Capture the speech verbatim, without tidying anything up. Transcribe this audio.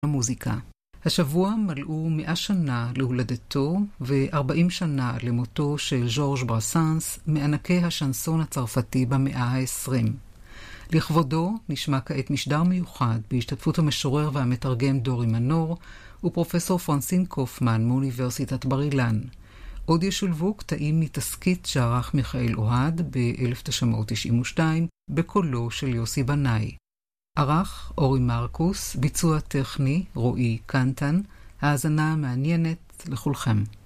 המוזיקה. השבוע מלאו מאה שנה להולדתו ו-ארבעים שנה למותו של ז'ורג' ברסנס, מענקי השנסון הצרפתי במאה ה-עשרים. לכבודו נשמע כעת משדר מיוחד בהשתתפות המשורר והמתרגם דורי מנור ופרופסור פרנסין קופמן מאוניברסיטת בר אילן. עוד ישולבו קטעים מתסקית שערך מיכאל אוהד ב-אלף תשע מאות תשעים ושתיים בקולו של יוסי בנאי. ערך אורי מרקוס, ביצוע טכני רועי קנטן. האזנה מעניינת לכולכם.